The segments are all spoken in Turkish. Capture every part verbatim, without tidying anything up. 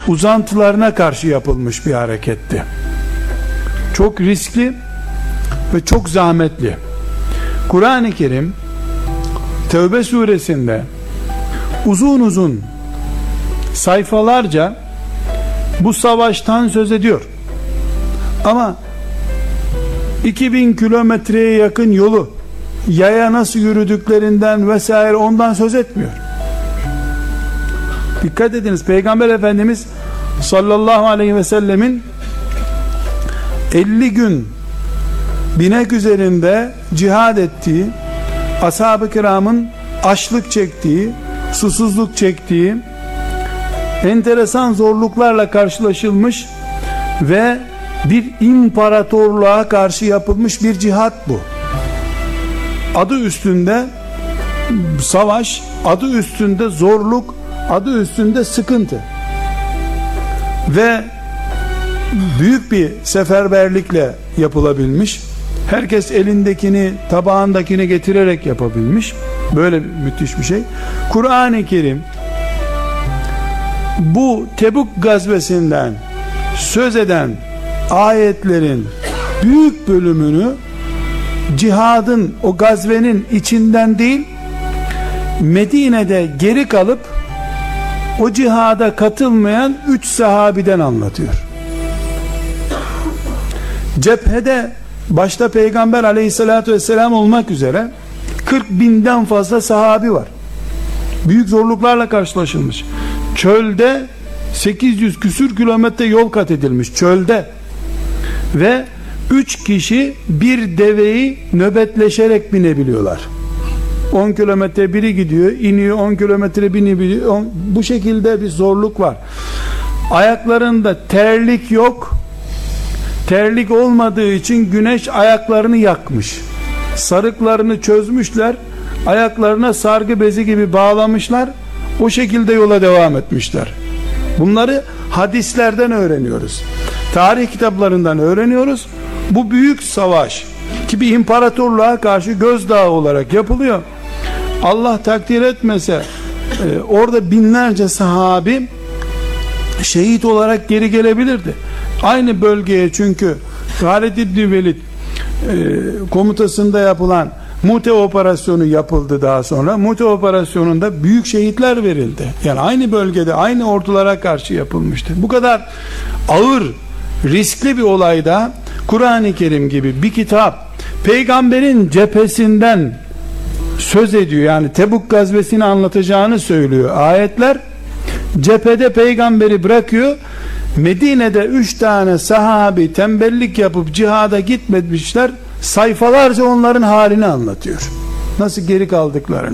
uzantılarına karşı yapılmış bir hareketti. Çok riskli ve çok zahmetli. Kur'an-ı Kerim Tevbe suresinde uzun uzun sayfalarca bu savaştan söz ediyor. Ama iki bin kilometreye yakın yolu yaya nasıl yürüdüklerinden vesaire ondan söz etmiyor. Dikkat ediniz, Peygamber Efendimiz sallallahu aleyhi ve sellemin elli gün binek üzerinde cihad ettiği, ashab-ı kiramın açlık çektiği, susuzluk çektiği, enteresan zorluklarla karşılaşılmış ve bir imparatorluğa karşı yapılmış bir cihat bu. Adı üstünde savaş, adı üstünde zorluk, adı üstünde sıkıntı ve büyük bir seferberlikle yapılabilmiş. Herkes elindekini, tabağındakini getirerek yapabilmiş. Böyle müthiş bir şey. Kur'an-ı Kerim bu Tebuk gazvesinden söz eden ayetlerin büyük bölümünü cihadın, o gazvenin içinden değil, Medine'de geri kalıp o cihada katılmayan üç sahabiden anlatıyor. Cephede başta Peygamber aleyhissalatü vesselam olmak üzere kırk binden fazla sahabi var. Büyük zorluklarla karşılaşılmış. Çölde sekiz yüz küsür kilometre yol kat edilmiş, çölde. Ve üç kişi bir deveyi nöbetleşerek binebiliyorlar. on kilometre biri gidiyor, iniyor, on kilometre binebiliyor. Bu şekilde bir zorluk var. Ayaklarında terlik yok. Terlik olmadığı için güneş ayaklarını yakmış. Sarıklarını çözmüşler. Ayaklarına sargı bezi gibi bağlamışlar. O şekilde yola devam etmişler. Bunları hadislerden öğreniyoruz. Tarih kitaplarından öğreniyoruz. Bu büyük savaş ki bir imparatorluğa karşı gözdağı olarak yapılıyor. Allah takdir etmese e, orada binlerce sahabi şehit olarak geri gelebilirdi. Aynı bölgeye, çünkü Halid İbni Velid e, komutasında yapılan Mute operasyonu yapıldı daha sonra. Mute operasyonunda büyük şehitler verildi. Yani aynı bölgede, aynı ordulara karşı yapılmıştı. Bu kadar ağır, riskli bir olayda Kur'an-ı Kerim gibi bir kitap peygamberin cephesinden söz ediyor. Yani Tebuk gazvesini anlatacağını söylüyor ayetler. Cephede peygamberi bırakıyor. Medine'de üç tane sahabi tembellik yapıp cihada gitmemişler. Sayfalarca onların halini anlatıyor. Nasıl geri kaldıklarını.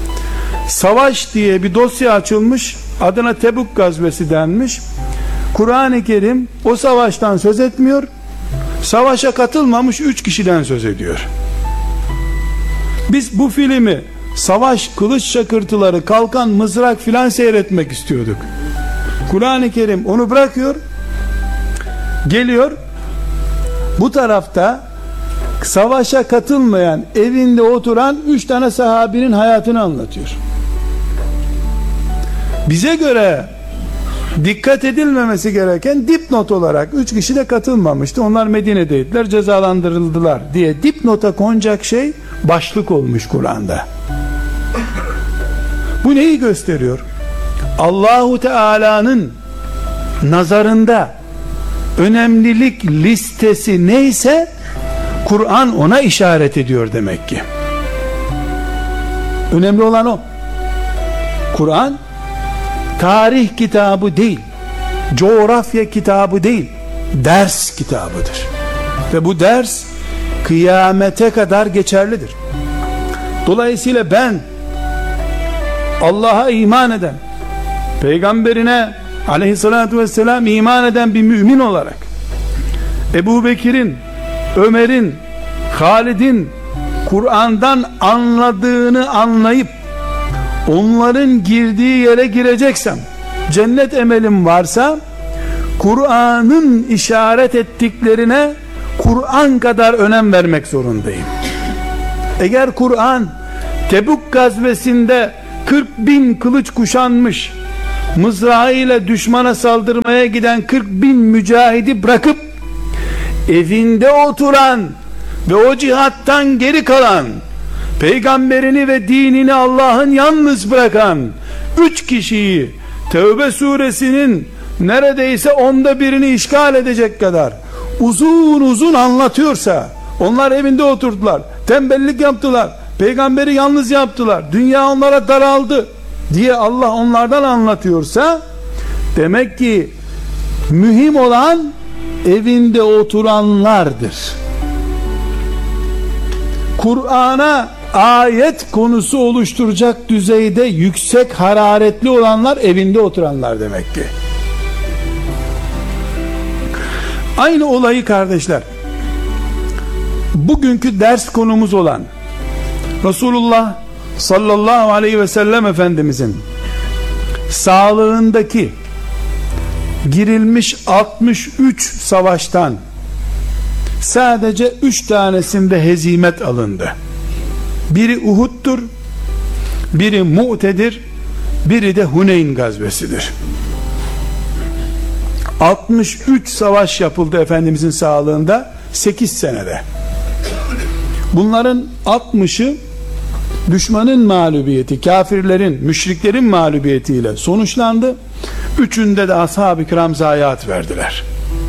Savaş diye bir dosya açılmış. Adına Tebuk gazvesi denmiş. Kur'an-ı Kerim o savaştan söz etmiyor. Savaşa katılmamış üç kişiden söz ediyor. Biz bu filmi savaş, kılıç şakırtıları, kalkan, mızrak filan seyretmek istiyorduk. Kur'an-ı Kerim onu bırakıyor. Geliyor. Bu tarafta savaşa katılmayan, evinde oturan üç tane sahabinin hayatını anlatıyor. Bize göre dikkat edilmemesi gereken dipnot olarak üç kişi de katılmamıştı. Onlar Medine'deydiler, cezalandırıldılar diye dipnota konacak şey başlık olmuş Kur'an'da. Bu neyi gösteriyor? Allahu Teala'nın nazarında önemlilik listesi neyse Kur'an ona işaret ediyor demek ki. Önemli olan o. Kur'an tarih kitabı değil, coğrafya kitabı değil, ders kitabıdır. Ve bu ders kıyamete kadar geçerlidir. Dolayısıyla ben Allah'a iman eden, peygamberine aleyhissalatü vesselam iman eden bir mümin olarak Ebu Bekir'in, Ömer'in, Halid'in Kur'an'dan anladığını anlayıp onların girdiği yere gireceksem, cennet emelim varsa, Kur'an'ın işaret ettiklerine Kur'an kadar önem vermek zorundayım. Eğer Kur'an Tebuk gazvesinde kırk bin kılıç kuşanmış, mızrağıyla düşmana saldırmaya giden kırk bin mücahidi bırakıp evinde oturan ve o cihattan geri kalan, peygamberini ve dinini Allah'ın yalnız bırakan üç kişiyi Tevbe suresinin neredeyse onda birini işgal edecek kadar uzun uzun anlatıyorsa, onlar evinde oturdular, tembellik yaptılar, peygamberi yalnız yaptılar, dünya onlara daraldı diye Allah onlardan anlatıyorsa, demek ki mühim olan evinde oturanlardır. Kur'an'a ayet konusu oluşturacak düzeyde yüksek hararetli olanlar evinde oturanlar demek ki. Aynı olayı kardeşler, bugünkü ders konumuz olan Resulullah sallallahu aleyhi ve sellem Efendimizin sağlığındaki girilmiş altmış üç savaştan sadece üç tanesinde hezimet alındı. Biri Uhud'dur, biri Mu'te'dir, biri de Huneyn gazvesidir. altmış üç savaş yapıldı Efendimizin sağlığında sekiz senede. Bunların altmışı düşmanın mağlubiyeti, kafirlerin, müşriklerin mağlubiyetiyle sonuçlandı. Üçünde de ashab-ı kiram zayiat verdiler.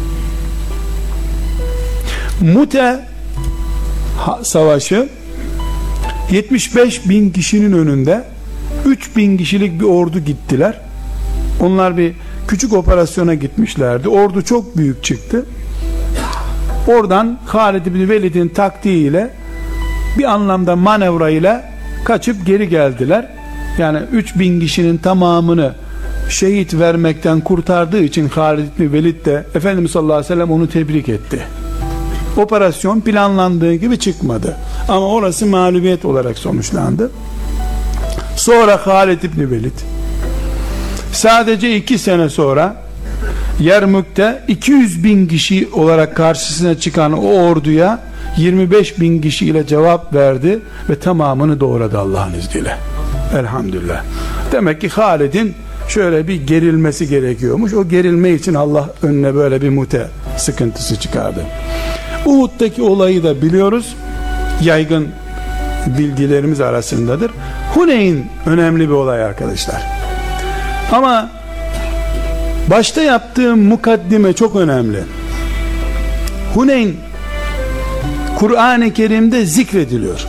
Mute savaşı yetmiş beş bin kişinin önünde üç bin kişilik bir ordu gittiler. Onlar bir küçük operasyona gitmişlerdi. Ordu çok büyük çıktı. Oradan Halid bin Velid'in taktiğiyle, bir anlamda manevra ile kaçıp geri geldiler. Yani üç bin kişinin tamamını şehit vermekten kurtardığı için Halid bin Velid de Efendimiz sallallahu aleyhi ve sellem onu tebrik etti. Operasyon planlandığı gibi çıkmadı. Ama orası mağlubiyet olarak sonuçlandı. Sonra Halid bin Velid sadece iki sene sonra Yermük'te iki yüz bin kişi olarak karşısına çıkan o orduya yirmi beş bin kişiyle cevap verdi ve tamamını doğradı Allah'ın izniyle. Elhamdülillah. Demek ki Halid'in şöyle bir gerilmesi gerekiyormuş. O gerilme için Allah önüne böyle bir Mute sıkıntısı çıkardı. Uhud'daki olayı da biliyoruz. Yaygın bilgilerimiz arasındadır. Huneyn önemli bir olay arkadaşlar. Ama başta yaptığım mukaddime çok önemli. Huneyn Kur'an-ı Kerim'de zikrediliyor.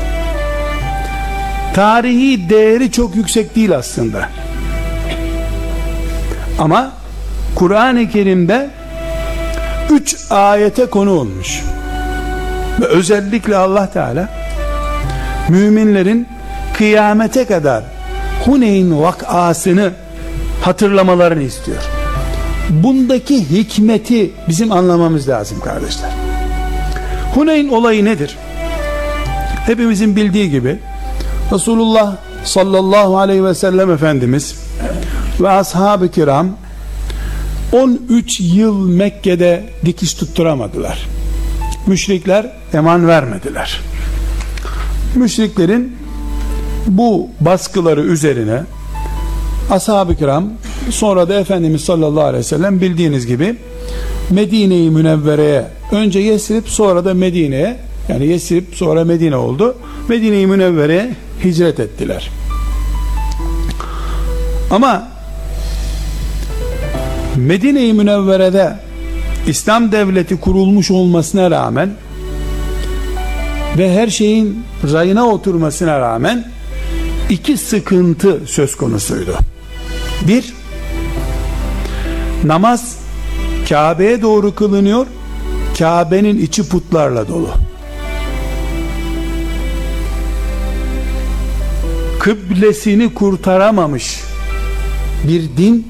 Tarihi değeri çok yüksek değil aslında. Ama Kur'an-ı Kerim'de üç ayete konu olmuş. Ve özellikle Allah Teala müminlerin kıyamete kadar Huneyn vakasını hatırlamalarını istiyor. Bundaki hikmeti bizim anlamamız lazım kardeşler. Huneyn olayı nedir? Hepimizin bildiği gibi Resulullah sallallahu aleyhi ve sellem Efendimiz ve ashab-ı kiram on üç yıl Mekke'de dikiş tutturamadılar. Müşrikler eman vermediler. Müşriklerin bu baskıları üzerine ashab-ı kiram, sonra da Efendimiz sallallahu aleyhi ve sellem bildiğiniz gibi Medine-i Münevvere'ye, önce Yesrib sonra da Medine'ye, yani Yesrib sonra Medine oldu, Medine-i Münevvere'ye hicret ettiler. Ama Medine-i Münevvere'de İslam devleti kurulmuş olmasına rağmen ve her şeyin rayına oturmasına rağmen iki sıkıntı söz konusuydu. Bir, namaz Kabe'ye doğru kılınıyor, Kabe'nin içi putlarla dolu. Kıblesini kurtaramamış bir din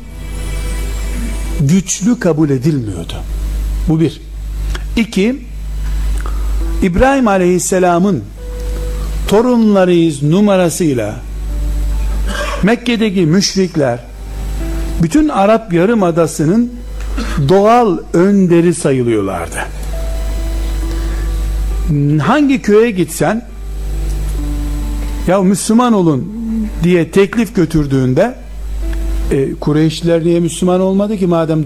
güçlü kabul edilmiyordu. Bu bir. İki, İbrahim Aleyhisselam'ın torunlarıyız numarasıyla Mekke'deki müşrikler bütün Arap Yarımadası'nın doğal önderi sayılıyorlardı. Hangi köye gitsen, ya Müslüman olun diye teklif götürdüğünde E, Kureyşliler niye Müslüman olmadı ki madem